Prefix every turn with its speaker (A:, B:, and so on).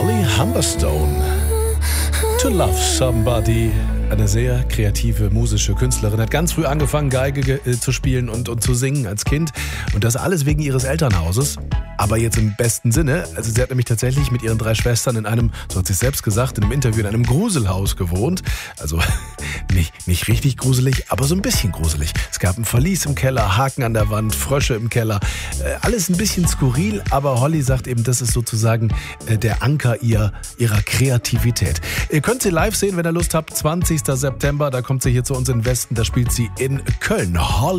A: Holly Humberstone. To Love Somebody. Eine sehr kreative musische Künstlerin, hat ganz früh angefangen, Geige zu spielen und zu singen als Kind. Und das alles wegen ihres Elternhauses. Aber jetzt im besten Sinne. Also sie hat nämlich tatsächlich mit ihren 3 Schwestern in einem, so hat sie es selbst gesagt, in einem Interview in einem Gruselhaus gewohnt. Also nicht richtig gruselig, aber so ein bisschen gruselig. Es gab ein Verlies im Keller, Haken an der Wand, Frösche im Keller. Alles ein bisschen skurril, aber Holly sagt eben, das ist sozusagen der Anker ihrer Kreativität. Ihr könnt sie live sehen, wenn ihr Lust habt. 20. September, da kommt sie hier zu uns in den Westen. Da spielt sie in Köln. Holly